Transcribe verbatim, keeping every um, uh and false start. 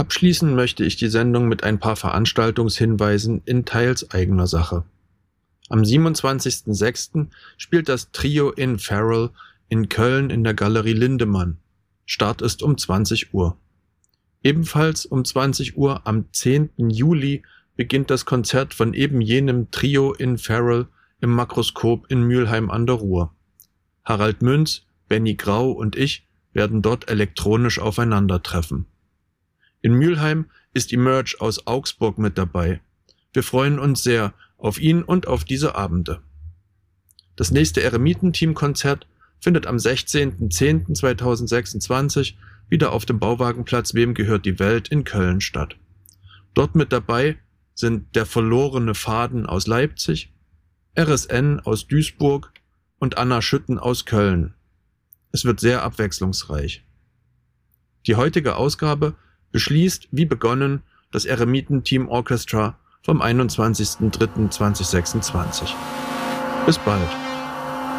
Abschließen möchte ich die Sendung mit ein paar Veranstaltungshinweisen in teils eigener Sache. Am siebenundzwanzigsten sechsten spielt das Trio Infernal in Köln in der Galerie Lindemann. Start ist um zwanzig Uhr. Ebenfalls um zwanzig Uhr am zehnten Juli beginnt das Konzert von eben jenem Trio Infernal im Makroskop in Mülheim an der Ruhr. Harald Münz, Benny Grau und ich werden dort elektronisch aufeinandertreffen. In Mülheim ist Emerge aus Augsburg mit dabei. Wir freuen uns sehr auf ihn und auf diese Abende. Das nächste Eremitenteam-Konzert findet am sechzehnten zehnten zweitausendsechsundzwanzig wieder auf dem Bauwagenplatz Wem gehört die Welt in Köln statt. Dort mit dabei sind Der verlorene Faden aus Leipzig, R S N aus Duisburg und Anna Schütten aus Köln. Es wird sehr abwechslungsreich. Die heutige Ausgabe beschließt, wie begonnen, das Eremitenteam Orchestra vom einundzwanzigsten dritten zweitausendsechsundzwanzig. Bis bald.